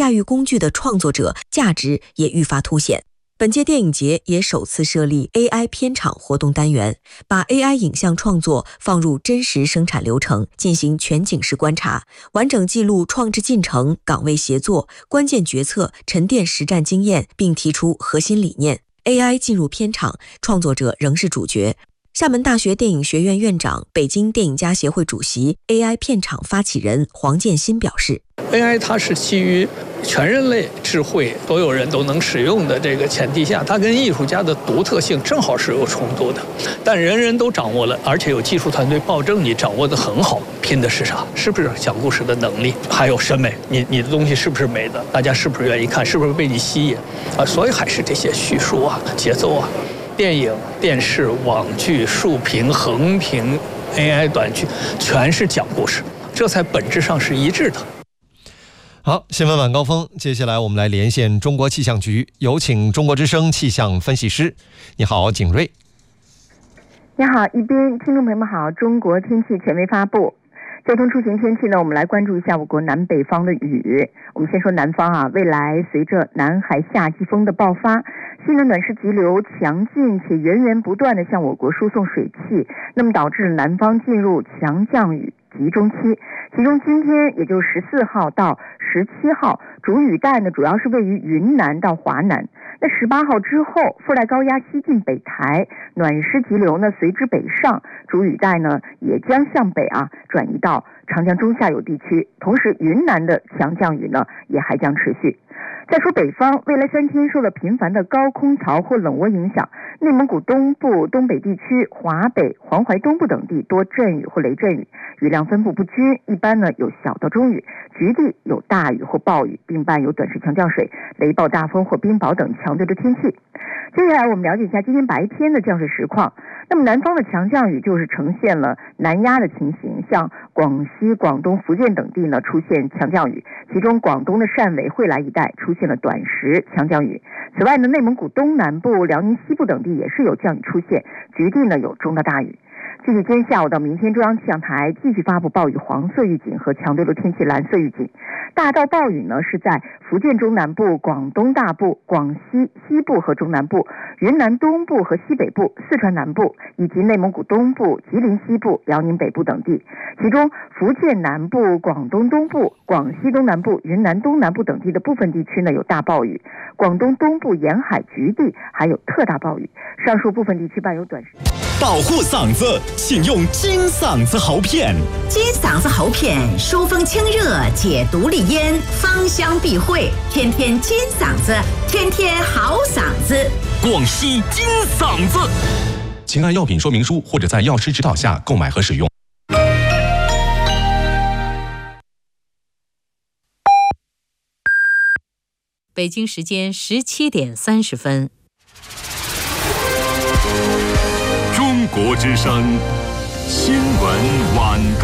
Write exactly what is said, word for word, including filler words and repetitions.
驾驭工具的创作者价值也愈发凸显。本届电影节也首次设立 A I 片场活动单元，把 A I 影像创作放入真实生产流程，进行全景式观察，完整记录创制进程、岗位协作、关键决策、沉淀实战经验，并提出核心理念。A I 进入片场，创作者仍是主角。厦门大学电影学院院长、北京电影家协会主席、A I 片场发起人黄建新表示 ：“A I 它是基于全人类智慧，所有人都能使用的这个前提下，它跟艺术家的独特性正好是有冲突的。但人人都掌握了，而且有技术团队保证你掌握得很好，拼的是啥？是不是讲故事的能力？还有审美，你你的东西是不是美的？大家是不是愿意看？是不是被你吸引？啊，所以还是这些叙述啊、节奏啊。”电影、电视、网剧、竖屏、横屏、A I 短剧，全是讲故事，这才本质上是一致的。 好，新闻晚高峰，接下来我们来连线中国气象局，有请中国之声气象分析师。你好，景睿。 你好，一斌，听众朋友们好，中国天气权威发布。交通出行天气呢，我们来关注一下我国南北方的雨。我们先说南方啊，未来随着南海夏季风的爆发，西南暖湿急流强劲且源源不断地向我国输送水汽，那么导致南方进入强降雨集中期。其中今天也就是十四号到十七号，主雨带呢主要是位于云南到华南。那十八号之后，副带高压西进北台，暖湿急流呢随之北上，主雨带呢也将向北啊转移到长江中下游地区，同时云南的强降雨呢也还将持续。再说北方，未来三天受到频繁的高空槽或冷涡影响，内蒙古东部、东北地区、华北、黄淮东部等地多阵雨或雷阵雨，雨量分布不均，一般呢有小到中雨，局地有大雨或暴雨，并伴有短时强降水、雷暴大风或冰雹等强对的天气。接下来我们了解一下今天白天的降水实况。那么南方的强降雨就是呈现了南压的情形，像广西、广东、福建等地呢出现强降雨，其中广东的汕尾、惠来一带出现了短时强降雨。此外呢，内蒙古东南部、辽宁西部等地也是有降雨出现，局地呢有中到大雨。具体今天下午到明天，中央气象台继续发布暴雨黄色预警和强对流天气蓝色预警。大到暴雨呢是在福建中南部、广东大部、广西西部和中南部、云南东部和西北部、四川南部以及内蒙古东部、吉林西部、辽宁北部等地。其中福建南部、广东东部、广西东南部、云南东南部等地的部分地区呢有大暴雨，广东东部沿海局地还有特大暴雨，上述部分地区伴有短时间。 保护嗓子，请用金嗓子喉片。 金嗓子喉片疏风清热，解毒利咽，芳香避秽，天天金嗓子，天天好嗓子。 广西金嗓子，请按药品说明书或者在药师指导下购买和使用。 北京时间十七点三十分。 中国之声新闻晚